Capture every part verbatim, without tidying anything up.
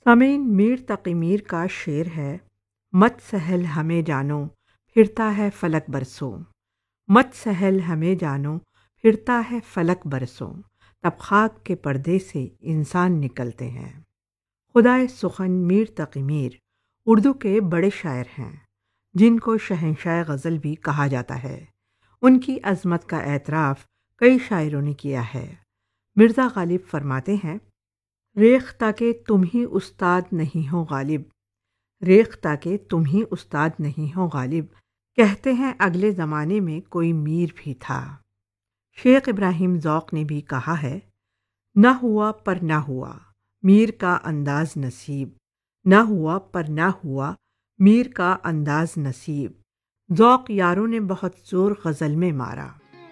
سامعین، میر تقی میر کا شعر ہے: مت سہل ہمیں جانو پھرتا ہے فلک برسوں، مت سہل ہمیں جانو پھرتا ہے فلک برسوں، تب خاک کے پردے سے انسان نکلتے ہیں۔ خدائے سخن میر تقی میر اردو کے بڑے شاعر ہیں، جن کو شہنشاہ غزل بھی کہا جاتا ہے۔ ان کی عظمت کا اعتراف کئی شاعروں نے کیا ہے۔ مرزا غالب فرماتے ہیں: ریختہ کہ تم ہی استاد نہیں ہو غالب، ریختہ کہ تم ہی استاد نہیں ہو غالب، کہتے ہیں اگلے زمانے میں کوئی میر بھی تھا۔ شیخ ابراہیم ذوق نے بھی کہا ہے: نہ ہوا پر نہ ہوا میر کا انداز نصیب، نہ ہوا پر نہ ہوا میر کا انداز نصیب، ذوق یاروں نے بہت زور غزل میں مارا۔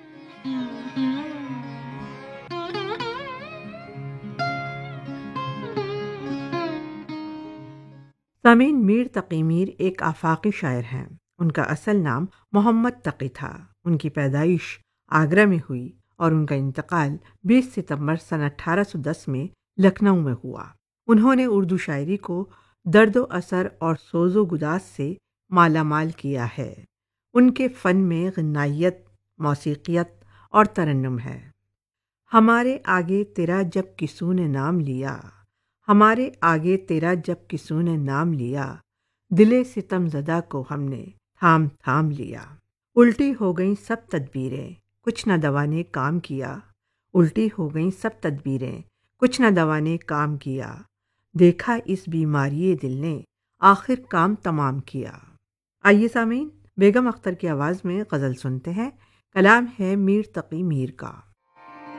سامعین، میر تقی میر ایک آفاقی شاعر ہیں۔ ان کا اصل نام محمد تقی تھا۔ ان کی پیدائش آگرہ میں ہوئی اور ان کا انتقال بیس ستمبر سن اٹھارہ سو دس میں لکھنؤ میں ہوا۔ انہوں نے اردو شاعری کو درد و اثر اور سوز و گداز سے مالا مال کیا ہے۔ ان کے فن میں غنائیت، موسیقیت اور ترنم ہے۔ ہمارے آگے تیرا جب کسوں نے نام لیا، ہمارے آگے تیرا جب کسوں نے نام لیا، دلے ستم زدہ کو ہم نے تھام تھام لیا۔ الٹی ہو گئیں سب تدبیریں، کچھ نہ دوا نے کام کیا، الٹی ہو گئیں سب تدبیریں، کچھ نہ دوا نے کام کیا، دیکھا اس بیماری دل نے آخر کام تمام کیا۔ آئیے سامعین، بیگم اختر کی آواز میں غزل سنتے ہیں۔ کلام ہے میر تقی میر کا۔